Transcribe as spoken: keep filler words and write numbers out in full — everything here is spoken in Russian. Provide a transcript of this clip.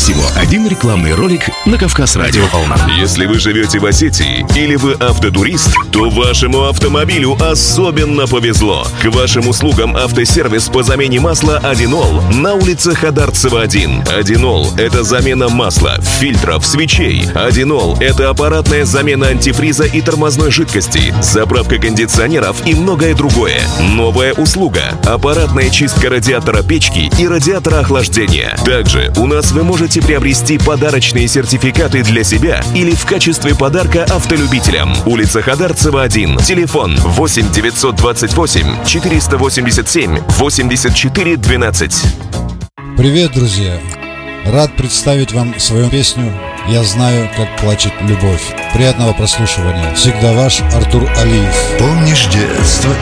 Всего один рекламный ролик на Кавказ-радио. Если вы живете в Осетии или вы автотурист, то вашему автомобилю особенно повезло. К вашим услугам автосервис по замене масла «Одинол» на улице Хадарцева один. «Одинол» — это замена масла, фильтров, свечей. «Одинол» — это аппаратная замена антифриза и тормозной жидкости, заправка кондиционеров и многое другое. Новая услуга — аппаратная чистка радиатора печки и радиатора охлаждения. Также у нас вы можете приобрести подарочные сертификаты для себя или в качестве подарка автолюбителям. Улица Хадарцева один. Телефон восемь девятьсот двадцать восемь четыреста восемьдесят семь восемьдесят четыре двенадцать. Привет, друзья! Рад представить вам свою песню «Я знаю, как плачет любовь». Приятного прослушивания. Всегда ваш Артур Алиев. Помнишь детство